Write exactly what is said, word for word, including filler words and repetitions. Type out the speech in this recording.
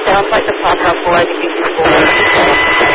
sounds like the Park House will only be for four.